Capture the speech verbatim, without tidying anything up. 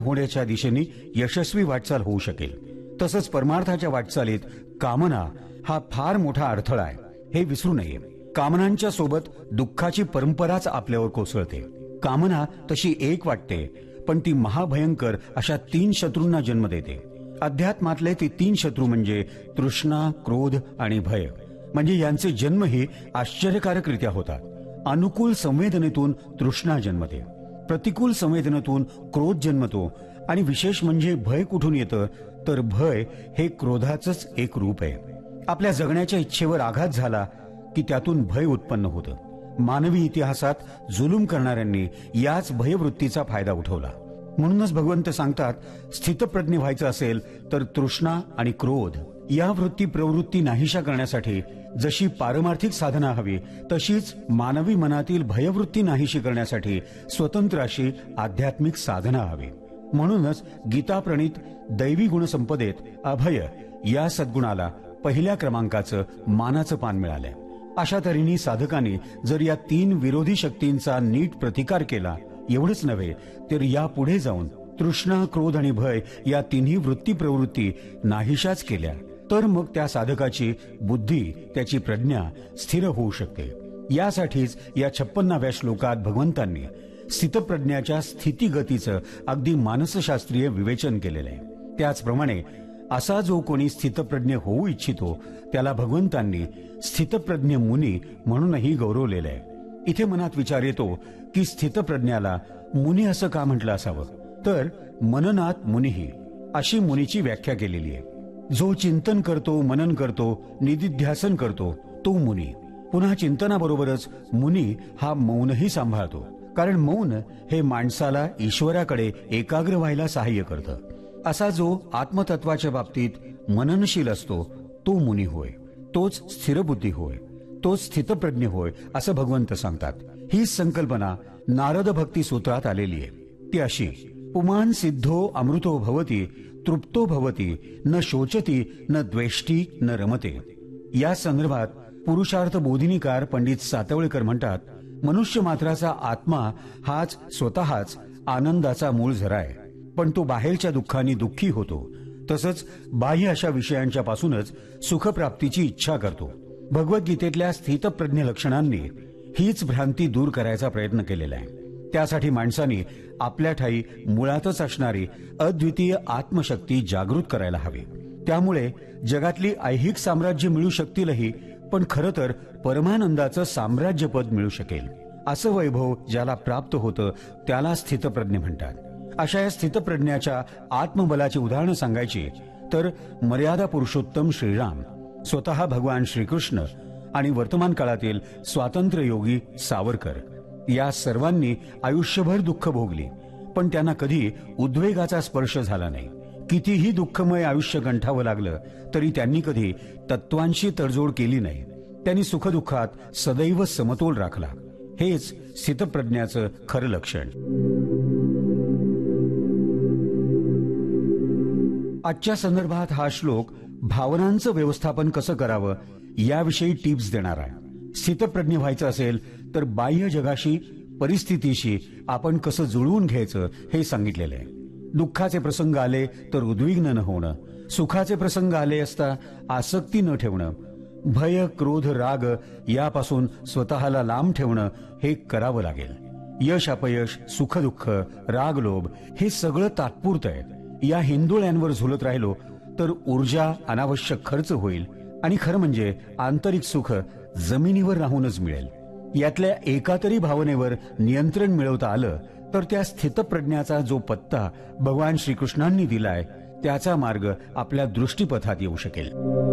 होण्याच्या दिशेने यशस्वी वाटचाल होऊ शकेल. तसंच परमार्थाच्या वाटचालीत कामना हा फार मोठा अडथळा आहे हे विसरू नये. कामनांच्या सोबत दुःखाची परंपराच आपल्यावर कोसळते. कामना तशी एक वाटते, पण ती महाभयंकर अशा तीन शत्रूंना जन्म देते. अध्यात्मातले ते तीन शत्रू म्हणजे तृष्णा, क्रोध आणि भय. म्हणजे यांचे जन्मही आश्चर्यकारकरित्या होतात. अनुकूल संवेदनेतून तृष्णा जन्मते, प्रतिकूल संवेदनेतून क्रोध जन्मतो आणि विशेष म्हणजे भय कुठून येतं तर भय हे क्रोधाचंच एक रूप आहे. आपल्या जगण्याच्या इच्छेवर आघात झाला की त्यातून भय उत्पन्न होतं. मानवी इतिहासात जुलूम करणाऱ्यांनी याच भयवृत्तीचा फायदा उठवला. म्हणूनच भगवंत सांगतात, स्थितप्रज्ञ व्हायचं असेल तर तृष्णा आणि क्रोध या वृत्ती प्रवृत्ती नाहीशा करण्यासाठी जशी पारमार्थिक साधना हवी, तशीच मानवी मनातील भयवृत्ती नाहीशी करण्यासाठी स्वतंत्र अशी आध्यात्मिक साधना हवी. म्हणूनच गीताप्रणीत दैवी गुणसंपदेत अभय या सद्गुणाला पहिल्या क्रमांकाचं मानाचं पान मिळालंय. अशा तऱ्हेने साधकांनी जर या तीन विरोधी शक्तींचा नीट प्रतिकार केला, एवढंच नव्हे तर या पुढे जाऊन तृष्णा, क्रोध आणि भय या तिन्ही वृत्ती प्रवृत्ती नाहीशाच केल्या, तर मग त्या साधकाची बुद्धी, त्याची प्रज्ञा स्थिर होऊ शकते. यासाठीच या छप्पन्नाव्या श्लोकात भगवंतांनी स्थितप्रज्ञाच्या स्थितीगतीचं अगदी मानसशास्त्रीय विवेचन केलेलं आहे. त्याचप्रमाणे असा जो कोणी स्थितप्रज्ञ होऊ इच्छितो त्याला भगवंतांनी स्थितप्रज्ञ मुनी म्हणूनही गौरवलेलं आहे. इथे मनात विचार येतो की स्थितप्रज्ञाला मुनी असं का म्हटलं असावं, तर मननात मुनीही अशी मुनीची व्याख्या केलेली आहे. जो चिंतन करतो, मनन करतो, निदिध्यासन करतो तो मुनी. पुन्हा चिंतनाबरोबरच मुनी हा मौनही सांभाळतो, कारण मौन हे माणसाला ईश्वराकडे एकाग्र व्हायला सहाय्य करतं. असा जो आत्मतत्वाच्या बाबतीत मननशील असतो तो मुनी होय, तोच स्थिरबुद्धी होय, तोच स्थितप्रज्ञ होय असं भगवंत सांगतात. ही संकल्पना नारद भक्ती सूत्रात आलेली आहे. ती अशी: पुमान सिद्धो अमृतो भवती, तृप्तो भवती, न शोचती, न द्वेष्टी, न रमते. या संदर्भात पुरुषार्थ बोधिनीकार पंडित सातवळेकर म्हणतात, मनुष्य मात्राचा आत्मा हाच स्वतःच आनंदाचा मूळ झरा आहे, पण तो बाहेरच्या दुःखाने दुःखी होतो. तसंच बाह्य अशा विषयांच्या पासूनच सुखप्राप्तीची इच्छा करतो. भगवद्गीतेतल्या स्थितप्रज्ञ लक्षणांनी हीच भ्रांती दूर करायचा प्रयत्न केलेला आहे. त्यासाठी माणसांनी आपल्या ठायी मुळातच असणारी अद्वितीय आत्मशक्ती जागृत करायला हवी. त्यामुळे जगातली ऐहिक साम्राज्य मिळू शकतीलही, पण खरं तर परमानंदाचं साम्राज्यपद मिळू शकेल. असं वैभव ज्याला प्राप्त होतं त्याला स्थितप्रज्ञ म्हणतात. अशा या स्थितप्रज्ञाच्या आत्मबलाची उदाहरणं सांगायची तर मर्यादा पुरुषोत्तम श्रीराम, स्वतः भगवान श्रीकृष्ण आणि वर्तमान काळातील स्वातंत्र्य योगी सावरकर या सर्वांनी आयुष्यभर दुःख भोगली, पण त्यांना कधी उद्वेगाचा स्पर्श झाला नाही. कितीही दुःखमय आयुष्य गंठावं लागलं तरी त्यांनी कधी तत्वांशी तडजोड केली नाही. त्यांनी सुखदुःखात सदैव समतोल राखला. हेच स्थितप्रज्ञाचं खरं लक्षण. आजच्या संदर्भात हा श्लोक भावनांचं व्यवस्थापन कसं करावं याविषयी टिप्स देणार आहे. स्थितप्रज्ञ व्हायचं असेल तर बाह्य जगाशी, परिस्थितीशी आपण कसं जुळवून घ्यायचं हे सांगितलेलं आहे. दुःखाचे प्रसंग आले तर उद्विग्न न होणं, सुखाचे प्रसंग आले असता आसक्ती न ठेवणं, भय, क्रोध, राग यापासून स्वतःला लांब ठेवणं हे करावं लागेल. यश अपयश, सुखदुःख, राग लोभ हे सगळं तात्पुरतं आहे. या हिंदुळ्यांवर झुलत राहिलो तर ऊर्जा, अनावश्यक खर्च होईल आणि खरं म्हणजे आंतरिक सुख जमिनीवर राहूनच मिळेल. यातल्या एका तरी भावनेवर नियंत्रण मिळवता आलं तर त्या स्थितप्रज्ञाचा जो पत्ता भगवान श्रीकृष्णांनी दिलाय त्याचा मार्ग आपल्या दृष्टीपथात येऊ शकेल.